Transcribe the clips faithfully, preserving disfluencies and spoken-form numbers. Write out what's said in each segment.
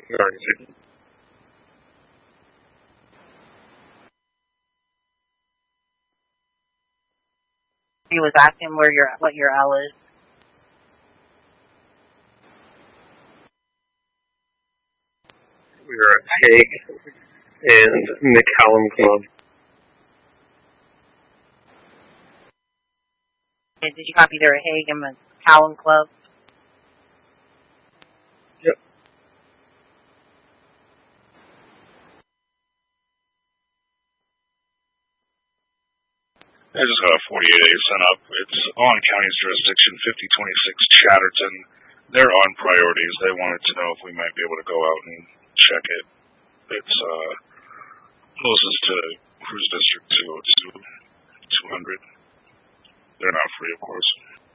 Alright, see. He was asking where your what your L is. We are at Hague and McCallum Club. Did you copy there at Hague and McCallum Club? Yep. I just got a forty-eight A sent up. It's on county's jurisdiction, fifty twenty-six Chatterton. They're on priorities. They wanted to know if we might be able to go out and check it. It's uh, closest to Cruise District two oh two, two hundred. They're not free, of course.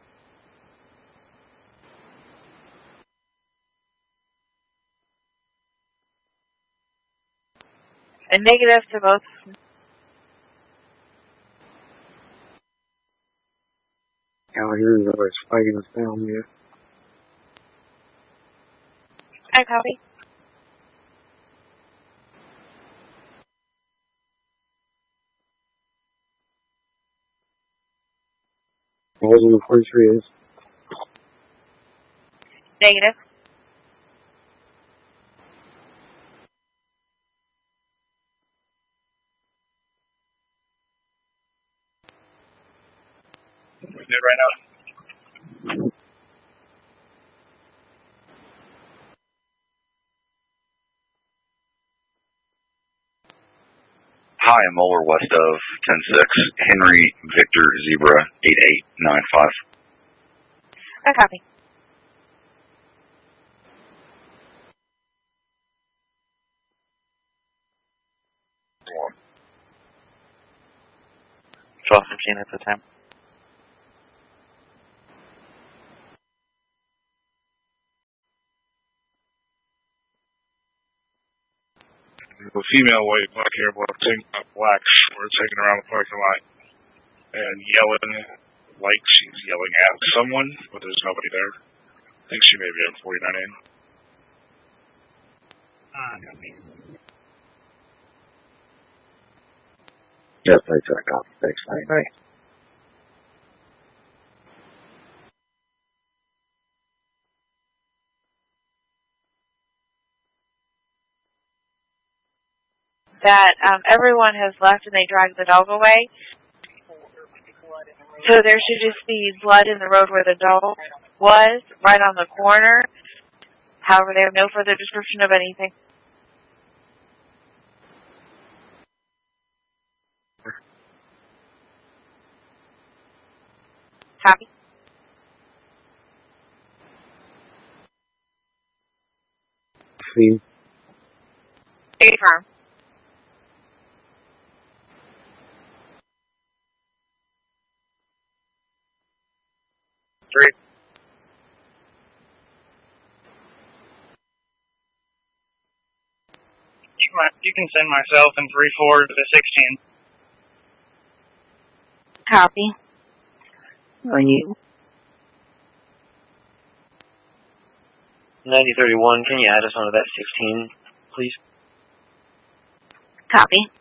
A negative to both. Out here, nobody's fighting us down yet. I copy. Positive forty-three is. Negative. We did right now. Hi, I'm Moeller west of ten six, Henry Victor Zebra eight eight nine five. I copy. twelve fifteen at the time. The female white black hair black tank top black short taking around the parking lot and yelling like she's yelling at someone, but there's nobody there. I think she may be on forty-nine A. Ah, copy. Yes, I check out. Thanks, mate. Right. That um, everyone has left and they dragged the dog away. So there should just be blood in the road where the dog was, right on the corner. However, they have no further description of anything. Copy. See. Stay firm. Three. You can, you can send myself and three four to the sixteen. Copy. On you. ninety thirty-one, can you add us onto that sixteen, please? Copy.